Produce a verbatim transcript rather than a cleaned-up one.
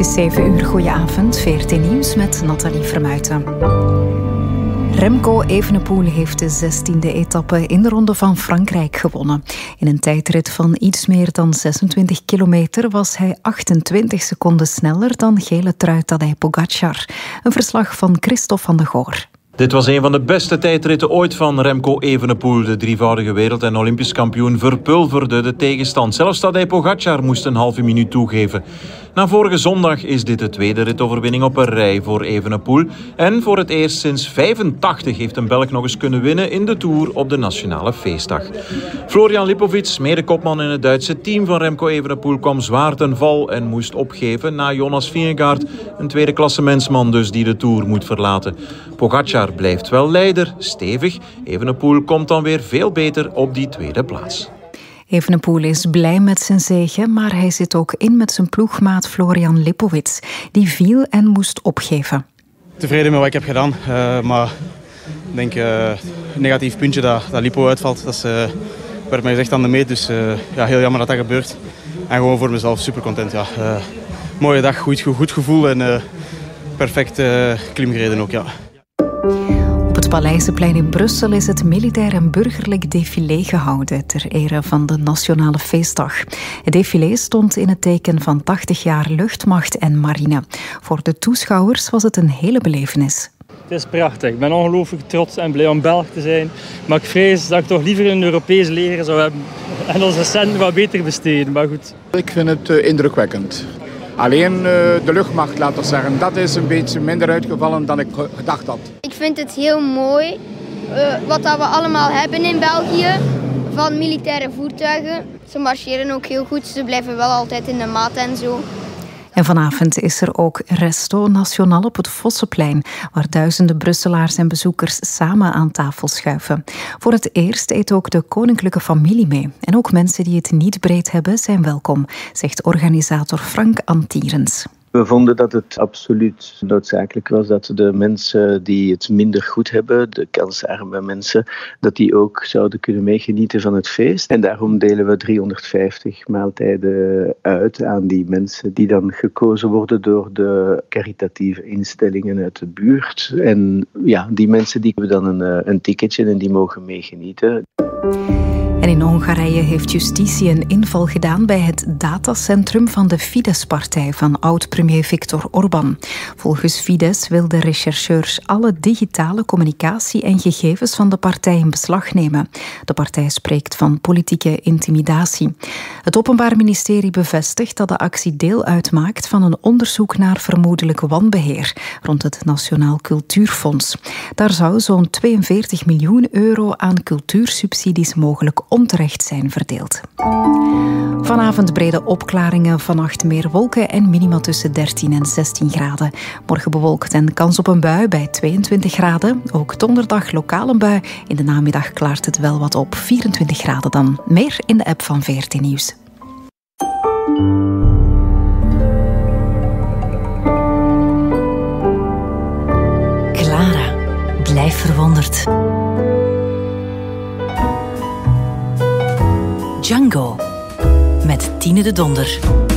is zeven uur, goedenavond. V R T Nieuws met Nathalie Vermuijten. Remco Evenepoel heeft de zestiende etappe in de Ronde van Frankrijk gewonnen. In een tijdrit van iets meer dan zesentwintig kilometer was hij achtentwintig seconden sneller dan gele trui Tadej Pogačar. Een verslag van Christophe van de Goor. Dit was een van de beste tijdritten ooit van Remco Evenepoel. De drievoudige wereld- en olympisch kampioen verpulverde de tegenstand. Zelfs Tadej Pogačar moest een halve minuut toegeven. Na vorige zondag is dit de tweede ritoverwinning op een rij voor Evenepoel. En voor het eerst sinds vijfentachtig heeft een Belg nog eens kunnen winnen in de Tour op de Nationale Feestdag. Florian Lipovic, medekopman in het Duitse team van Remco Evenepoel, kwam zwaar ten val en moest opgeven na Jonas Vingegaard, een tweede klassementsman dus die de Tour moet verlaten. Pogačar blijft wel leider, stevig. Evenepoel komt dan weer veel beter op die tweede plaats. Evenepoel is blij met zijn zege, maar hij zit ook in met zijn ploegmaat Florian Lipovic. Die viel en moest opgeven. Tevreden met wat ik heb gedaan, uh, maar ik denk uh, een negatief puntje dat, dat Lipo uitvalt. Dat is, uh, werd mij gezegd aan de meet, dus uh, ja, heel jammer dat dat gebeurt. En gewoon voor mezelf super content. Ja. Uh, mooie dag, goed, goed gevoel en uh, perfect uh, klimgereden ook. Ja. Op het Paleizenplein in Brussel is het militair en burgerlijk défilé gehouden ter ere van de Nationale Feestdag. Het défilé stond in het teken van tachtig jaar luchtmacht en marine. Voor de toeschouwers was het een hele belevenis. Het is prachtig. Ik ben ongelooflijk trots en blij om Belg te zijn. Maar ik vrees dat ik toch liever een Europees leger zou hebben en onze centen wat beter besteden. Maar goed. Ik vind het uh, indrukwekkend. Alleen uh, de luchtmacht, laten we zeggen, dat is een beetje minder uitgevallen dan ik gedacht had. Ik vind het heel mooi uh, wat dat we allemaal hebben in België van militaire voertuigen. Ze marcheren ook heel goed, ze blijven wel altijd in de maat en zo. En vanavond is er ook Resto Nacional op het Vossenplein, waar duizenden Brusselaars en bezoekers samen aan tafel schuiven. Voor het eerst eet ook de koninklijke familie mee. En ook mensen die het niet breed hebben zijn welkom, zegt organisator Frank Antierens. We vonden dat het absoluut noodzakelijk was dat de mensen die het minder goed hebben, de kansarme mensen, dat die ook zouden kunnen meegenieten van het feest. En daarom delen we driehonderdvijftig maaltijden uit aan die mensen die dan gekozen worden door de caritatieve instellingen uit de buurt. En ja, die mensen die hebben dan een, een ticketje en die mogen meegenieten. En in Hongarije heeft justitie een inval gedaan bij het datacentrum van de Fidesz-partij van oud-premier Viktor Orbán. Volgens Fidesz wilden rechercheurs alle digitale communicatie en gegevens van de partij in beslag nemen. De partij spreekt van politieke intimidatie. Het Openbaar Ministerie bevestigt dat de actie deel uitmaakt van een onderzoek naar vermoedelijk wanbeheer rond het Nationaal Cultuurfonds. Daar zou zo'n tweeënveertig miljoen euro aan cultuursubsidies mogelijk onterecht zijn verdeeld. Vanavond brede opklaringen, vannacht meer wolken en minima tussen dertien en zestien graden. Morgen bewolkt en kans op een bui bij tweeëntwintig graden. Ook donderdag lokaal een bui. In de namiddag klaart het wel wat op, vierentwintig graden dan. Meer in de app van V R T Nieuws. Clara, blijf verwonderd. Django met Tine de Donder.